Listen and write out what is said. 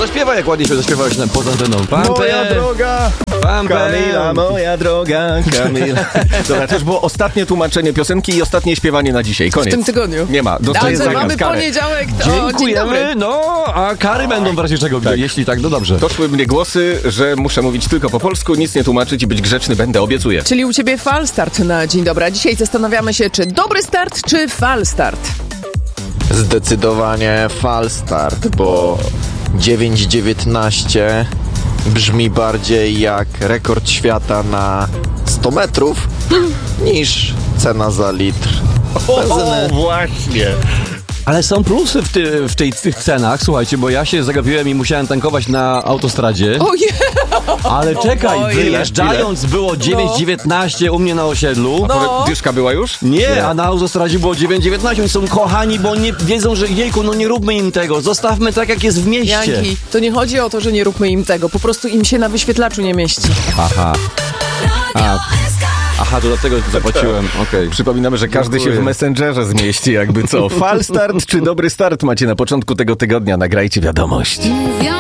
zaśpiewaj, jak ładnie się zaśpiewałeś poza anteną. Moja droga Kamila, moja droga Kamila. Dobra, to już było ostatnie tłumaczenie piosenki i ostatnie śpiewanie na dzisiaj. Koniec. W tym tygodniu. Nie ma. Dostaję Dobrze, zakaz, mamy karę. poniedziałek. To dzień Dziękujemy, dobry. no, a kary będą w razie czego, jeśli tak, no dobrze. Doszły mnie głosy, że muszę mówić tylko po polsku, nic nie tłumaczyć i być grzeczny będę, obiecuję. Czyli u ciebie fal start na dzień dobry. A dzisiaj zastanawiamy się, czy dobry start, czy fal start. Zdecydowanie fal start, bo 9,19 brzmi bardziej jak rekord świata na 100 metrów niż cena za litr benzyny. Właśnie. Ale są plusy w tych cenach, słuchajcie, bo ja się zagapiłem i musiałem tankować na autostradzie. Ojej! Ale czekaj, Oj. wyjeżdżając było 9,19 u mnie na osiedlu. No. Dyszka była już? Nie, a na autostradzie było 9,19. Oni są kochani, bo nie wiedzą, że jejku, no nie róbmy im tego. Zostawmy tak, jak jest w mieście. Janki, to nie chodzi o to, że nie róbmy im tego. Po prostu im się na wyświetlaczu nie mieści. Aha. Aha, to dlatego zapłaciłem, okej. Przypominamy, że każdy się w Messengerze zmieści, jakby co. Fal start czy dobry start macie na początku tego tygodnia? Nagrajcie wiadomość.